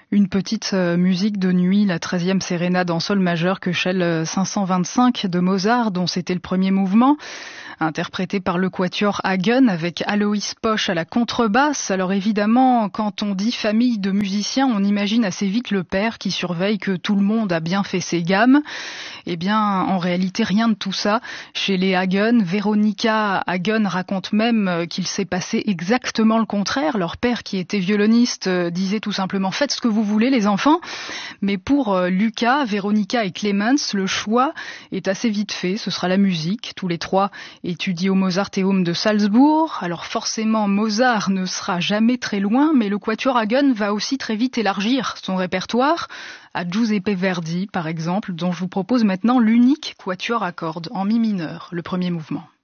Une petite musique de nuit, la 13e sérénade en sol majeur Köchel 525 de Mozart, dont c'était le premier mouvement, interprété par le quatuor Hagen avec Alois Posch à la contrebasse. Alors évidemment, quand on dit famille de musiciens, on imagine assez vite le père qui surveille que tout le monde a bien fait ses gammes. Eh bien, en réalité, rien de tout ça. Chez les Hagen, Veronica Hagen raconte même qu'il s'est passé exactement le contraire. Leur père, qui était violoniste, disait tout simplement « Faites ce que vous voulez, les enfants ». Mais pour Lucas, Veronica et Clemens, le choix est assez vite fait. Ce sera la musique. Tous les trois étudient au Mozarteum de Salzbourg. Alors forcément, Mozart ne sera jamais très loin, mais le quatuor Hagen va aussi très vite élargir son répertoire à Giuseppe Verdi, par exemple, dont je vous propose maintenant l'unique quatuor à cordes en mi mineur, le premier mouvement.